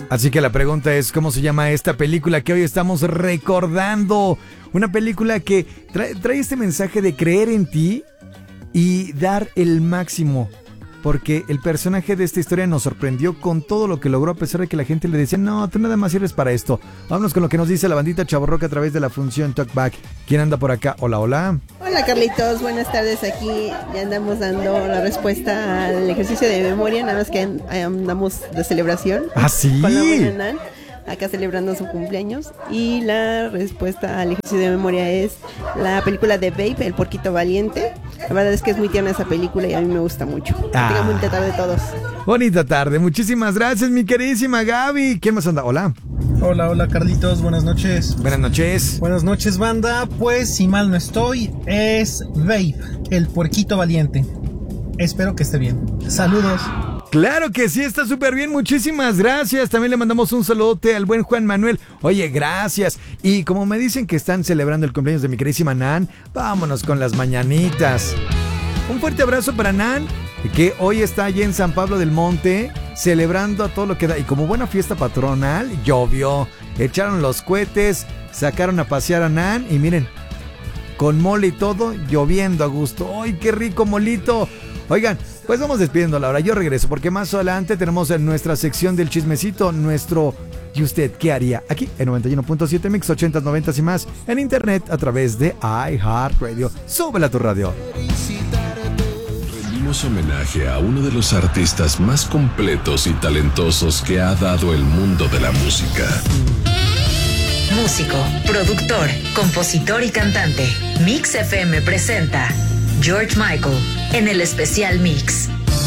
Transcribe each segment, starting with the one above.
Así que la pregunta es, ¿cómo se llama esta película que hoy estamos recordando? Una película que trae este mensaje de creer en ti y dar el máximo. Porque el personaje de esta historia nos sorprendió con todo lo que logró, a pesar de que la gente le decía, no, tú nada más sirves para esto. Vámonos con lo que nos dice la bandita Chavorroca a través de la función Talkback. ¿Quién anda por acá? Hola, hola. Hola, Carlitos, buenas tardes. Aquí ya andamos dando la respuesta al ejercicio de memoria, nada más que andamos de celebración. ¿Ah, sí? Con la buena Nan, acá celebrando su cumpleaños. Y la respuesta al ejercicio de memoria es la película de Babe, El Porquito Valiente. La verdad es que es muy tierna esa película y a mí me gusta mucho. Que tengan bonita tarde todos. Bonita tarde, muchísimas gracias, mi queridísima Gaby. ¿Quién más anda? Hola. Hola, Carlitos, buenas noches. Buenas noches. Buenas noches, banda. Pues, si mal no estoy, es Babe, El Puerquito Valiente. Espero que esté bien. Saludos. Claro que sí, está súper bien, muchísimas gracias. También le mandamos un saludote al buen Juan Manuel. Oye, gracias. Y como me dicen que están celebrando el cumpleaños de mi queridísima Nan, vámonos con las mañanitas. Un fuerte abrazo para Nan, que hoy está allí en San Pablo del Monte, celebrando a todo lo que da. Y como buena fiesta patronal, llovió. Echaron los cohetes, sacaron a pasear a Nan y miren, con mole y todo, lloviendo a gusto. ¡Ay, qué rico molito! Oigan, pues vamos despidiendo la hora. Yo regreso porque más adelante tenemos en nuestra sección del chismecito nuestro ¿y usted qué haría? Aquí en 91.7 Mix 80s, 90s y más en internet a través de iHeartRadio. Súbela a tu radio. Rendimos homenaje a uno de los artistas más completos y talentosos que ha dado el mundo de la música. Músico, productor, compositor y cantante. Mix FM presenta George Michael en el especial Mix.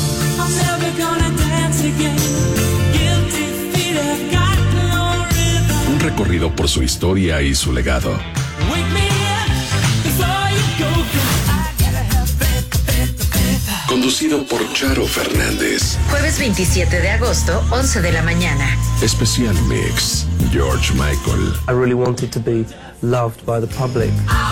Un recorrido por su historia y su legado. Conducido por Charo Fernández. Jueves 27 de agosto, 11 de la mañana. Especial Mix, George Michael. I really wanted to be loved by the public.